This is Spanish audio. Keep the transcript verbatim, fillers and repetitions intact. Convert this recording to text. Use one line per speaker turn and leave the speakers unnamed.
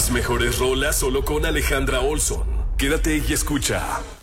Las mejores rolas solo con Alejandra Olson. Quédate y escucha